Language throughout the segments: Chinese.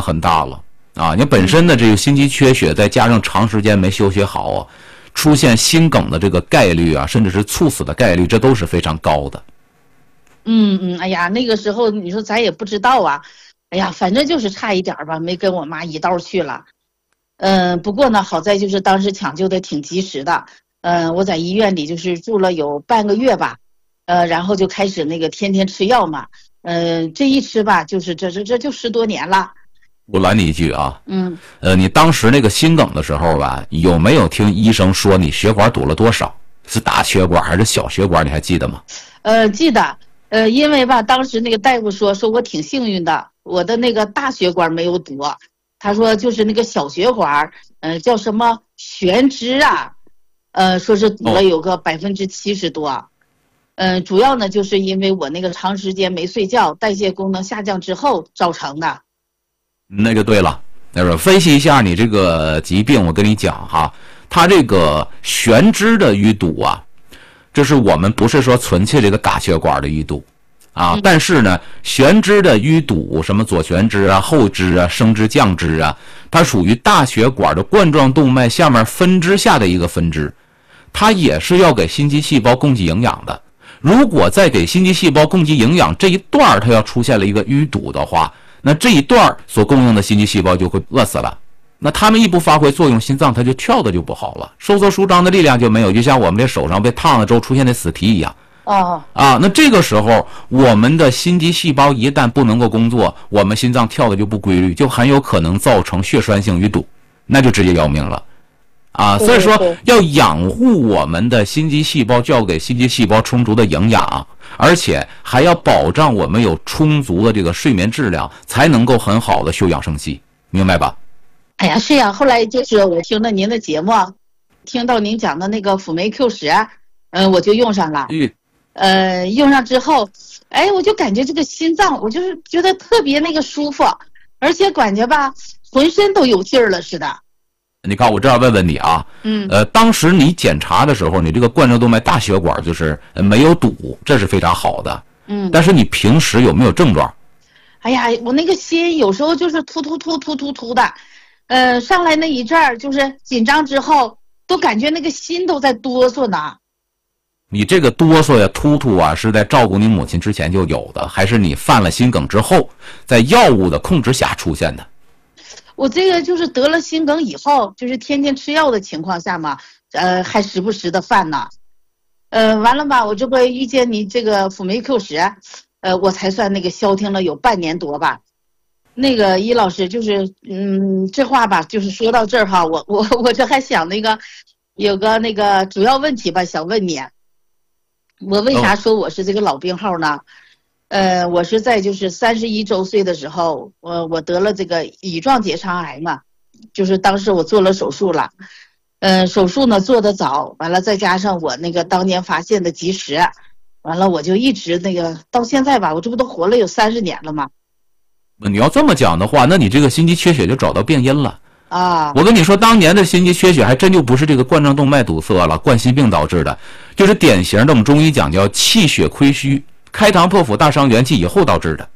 很大了啊！你本身的这个心肌缺血，再加上长时间没休息好啊，出现心梗的这个概率啊，甚至是猝死的概率，这都是非常高的。 哎呀，那个时候你说咱也不知道啊，哎呀，反正就是差一点吧，没跟我妈一道去了。不过呢，好在就是当时抢救的挺及时的。我在医院里就是住了有半个月吧，然后就开始那个天天吃药嘛。这一吃吧，就是这就10多年了。 我拦你一句啊，你当时那个心梗的时候吧，有没有听医生说你血管堵了多少？是大血管还是小血管？你还记得吗？ 记得。因为吧，当时那个大夫说我挺幸运的，我的那个大血管没有堵，他说就是那个小血管，叫什么悬枝啊，说是堵了有个70%多。主要呢就是因为我那个长时间没睡觉，代谢功能下降之后造成的。 那就对了，分析一下你这个疾病，我跟你讲哈，它这个悬枝的淤堵啊，这是我们不是说纯粹这个大血管的淤堵啊，但是呢，悬枝的淤堵，什么左悬枝啊、后枝啊、升枝、降枝啊，它属于大血管的冠状动脉下面分支下的一个分支，它也是要给心肌细胞供给营养的。如果在给心肌细胞供给营养这一段它要出现了一个淤堵的话，那这一段所供应的心肌细胞就会饿死了。那他们一不发挥作用，心脏它就跳的就不好了，收缩舒张的力量就没有，就像我们这手上被烫了之后出现的死皮一样。那这个时候我们的心肌细胞一旦不能够工作，我们心脏跳的就不规律，就很有可能造成血栓性淤堵，那就直接要命了。所以说要养护我们的心肌细胞，就要给心肌细胞充足的营养，而且还要保障我们有充足的这个睡眠质量，才能够很好的休养生息，明白吧？ 哎呀，是呀，后来就是我听了您的节目，听到您讲的那个辅酶 Q10，我就用上了。用上之后，我就感觉这个心脏，我就是觉得特别那个舒服，而且感觉吧，浑身都有劲儿了似的。 你看，我这样问问你啊，当时你检查的时候，你这个冠状动脉大血管就是没有堵，这是非常好的。但是你平时有没有症状？ 哎呀，我那个心有时候就是突的，上来那一阵儿就是紧张之后，都感觉那个心都在哆嗦呢。 你这个哆嗦呀、突突啊，是在照顾你母亲之前就有的，还是你犯了心梗之后，在药物的控制下出现的？ 我这个就是得了心梗以后，就是天天吃药的情况下嘛，还时不时的犯呢。完了吧，我这不遇见你这个辅酶 Q10，我才算那个消停了有半年多吧。那个易老师就是，这话吧，就是说到这儿哈，我这还想那个有个那个主要问题吧，想问你，我为啥说我是这个老病号呢？我是在就是31周岁的时候，我得了这个乙状结肠癌嘛，就是当时我做了手术了，手术呢做得早，完了再加上我那个当年发现的及时，完了我就一直那个到现在吧，我这不都活了有30年了吗？ 你要这么讲的话，那你这个心肌缺血就找到变因了。我跟你说，当年的心肌缺血还真就不是这个冠状动脉堵塞了，冠心病导致的，就是典型的我们中医讲叫气血亏虚。开膛破腹大伤元气以后导致的。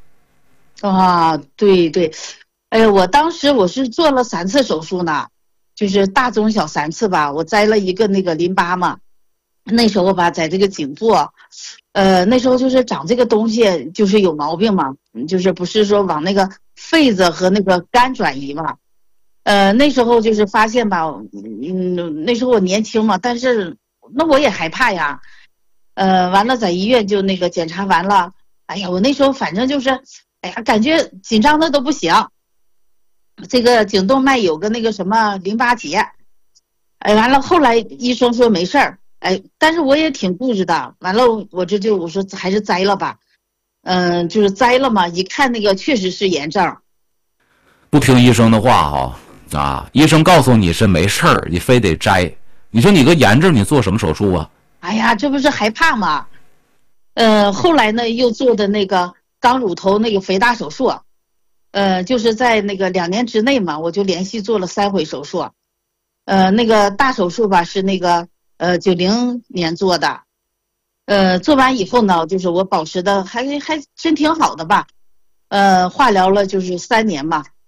对，我当时我是做了3次手术呢，就是大中小3次吧，我摘了一个那个淋巴嘛，那时候吧在这个颈部，那时候就是长这个东西就是有毛病嘛，就是不是说往那个肺子和那个肝转移嘛，那时候就是发现吧，那时候我年轻嘛，但是那我也害怕呀。完了在医院就那个检查完了，哎呀，我那时候反正就是，感觉紧张的都不行。这个颈动脉有个那个什么淋巴结，完了后来医生说没事儿，但是我也挺固执的。完了我说还是摘了吧，就是摘了嘛，一看那个确实是炎症。 不听医生的话医生告诉你是没事儿，你非得摘。你说你个炎症，你做什么手术啊？ 哎呀，这不是害怕吗？后来呢又做的那个肛乳头那个肥大手术，就是在那个2年之内嘛，我就连续做了3回手术。那个大手术吧是那个90年做的，做完以后呢，就是我保持的还真挺好的吧。化疗了就是3年嘛，